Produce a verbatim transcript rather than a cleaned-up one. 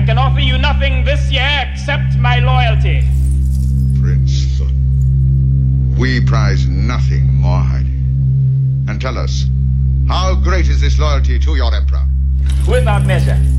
can offer you nothing this year except my loyalty. Prince Thun, we prize nothing more highly. And tell us, how great is this loyalty to your emperor? Without measure.